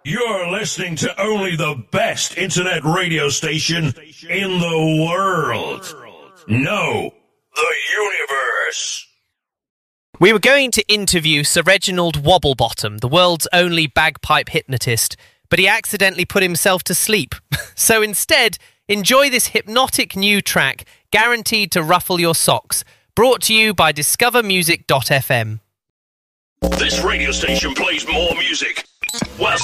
You're listening to only the best internet radio station in the world. No, the universe. We were going to interview Sir Reginald Wobblebottom, the world's only bagpipe hypnotist, but he accidentally put himself to sleep. So instead, enjoy this hypnotic new track, guaranteed to ruffle your socks, brought to you by discovermusic.fm. This radio station plays more music. Well,